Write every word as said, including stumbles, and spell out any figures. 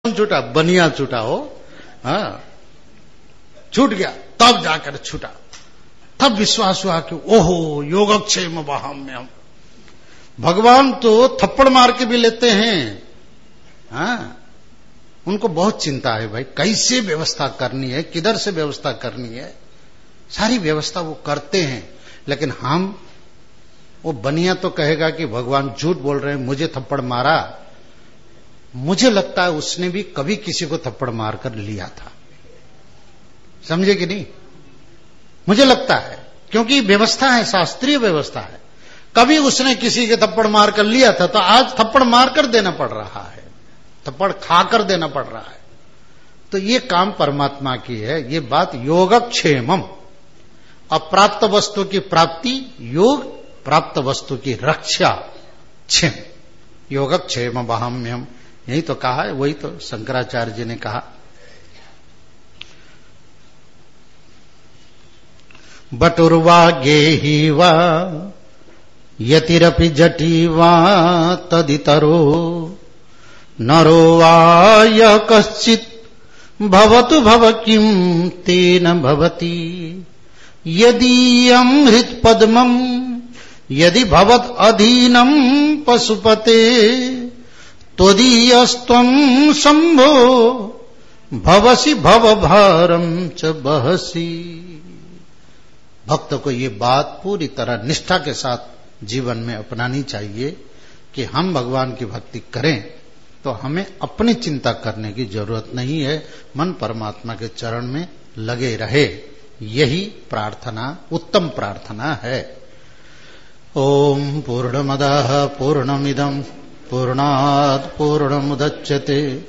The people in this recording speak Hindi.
छूटा, बनिया छूटा हो, हाँ छूट गया, तब जाकर छूटा, तब विश्वास हुआ कि ओहो योगक्षेम वहाम्यम। भगवान तो थप्पड़ मार के भी लेते हैं, हाँ उनको बहुत चिंता है भाई कैसे व्यवस्था करनी है, किधर से व्यवस्था करनी है, सारी व्यवस्था वो करते हैं। लेकिन हम, वो बनिया तो कहेगा कि भगवान झूठ बोल रहे हैं, मुझे थप्पड़ मारा। मुझे लगता है उसने भी कभी किसी को थप्पड़ मारकर लिया था, समझे कि नहीं? मुझे लगता है, क्योंकि व्यवस्था है, शास्त्रीय व्यवस्था है। कभी उसने किसी के थप्पड़ मारकर लिया था, तो आज थप्पड़ मारकर देना पड़ रहा है, थप्पड़ खाकर देना पड़ रहा है। तो ये काम परमात्मा की है। ये बात योगक्षेमम, अप्राप्त वस्तु की प्राप्ति योग, प्राप्त वस्तु की रक्षा क्षेम, योगक्षेम वहाम्यम। यही तो कहा है, वही तो शंकराचार्य जी ने कहा। बटुर्वा गेहि वा यतिरपि जटी वा तदितरो नरो वा यः कश्चित् भवतु भव किं तेन भवति यदीयं हृत्पद्मं यदि भवत् अधीनं पशुपते त्वदीयस्त्वं शंभो भवसि भवभारं च बहसि। भक्त को ये बात पूरी तरह निष्ठा के साथ जीवन में अपनानी चाहिए कि हम भगवान की भक्ति करें तो हमें अपनी चिंता करने की जरूरत नहीं है, मन परमात्मा के चरण में लगे रहे। यही प्रार्थना, उत्तम प्रार्थना है। ओम पूर्णमदः पूर्णमिदं पूर्णात् पूर्णमुदच्यते